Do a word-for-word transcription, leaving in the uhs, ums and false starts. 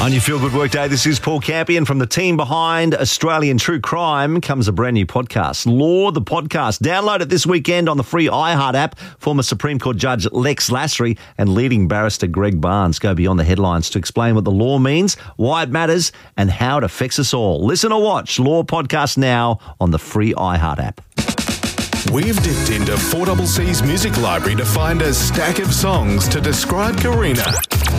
On your Feel Good Workday, this is Paul Campion from the team behind Australian True Crime. Comes a brand new podcast, Law, the podcast. Download it this weekend on the free iHeart app. Former Supreme Court Judge Lex Lasry and leading barrister Greg Barnes go beyond the headlines to explain what the law means, why it matters, and how it affects us all. Listen or watch Law Podcast now on the free iHeart app. We've dipped into four C C's music library to find a stack of songs to describe Karina.